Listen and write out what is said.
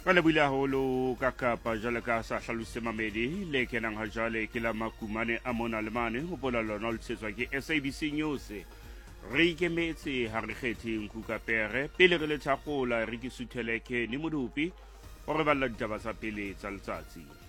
Ka buile haholo ka Kapa jwale ka sa hlalose mamedi le kenang ha jwale ke la makumane a mona le mane ho bola lona le tshetswa ke SABC News re ikemetse ha re kgetheng kukapere pele re le thakgola re ke sutheleke ni modupi o re balla ditaba tsa pele tsa letsatsi